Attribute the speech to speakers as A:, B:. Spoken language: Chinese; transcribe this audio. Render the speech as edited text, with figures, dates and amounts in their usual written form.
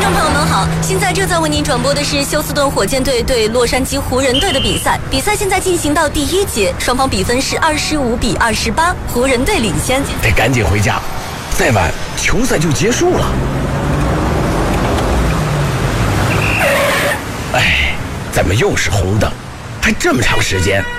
A: 众朋友们好，现在正在为您转播的是休斯顿火箭队对洛杉矶湖人队的比赛。比赛现在进行到第1节，双方比分是25-28，湖人队领先。
B: 得赶紧回家，再晚球赛就结束了。哎，怎么又是红灯？还这么长时间？